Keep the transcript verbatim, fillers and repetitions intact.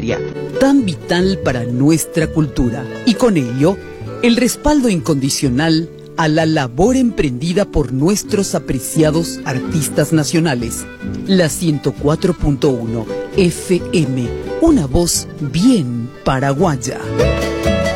patria, tan vital para nuestra cultura. Y con ello, el respaldo incondicional a la labor emprendida por nuestros apreciados artistas nacionales. La ciento cuatro punto uno F M, una voz bien paraguaya.